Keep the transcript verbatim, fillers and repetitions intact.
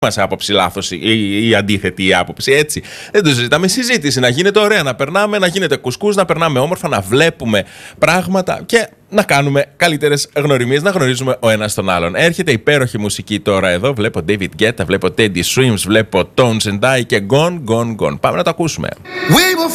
μας άποψη λάθος ή, ή αντίθετη η άποψη, έτσι. Δεν το συζητάμε. Συζήτηση να γίνεται ωραία, να περνάμε, να γίνεται κουσκούς, να περνάμε όμορφα, να βλέπουμε πράγματα και να κάνουμε καλύτερες γνωριμίες, να γνωρίζουμε ο ένας τον άλλον. Έρχεται υπέροχη μουσική τώρα εδώ. Βλέπω David Guetta, βλέπω Teddy Swims, βλέπω Tones and I και Gone, Gone, Gone. Πάμε να το ακούσουμε.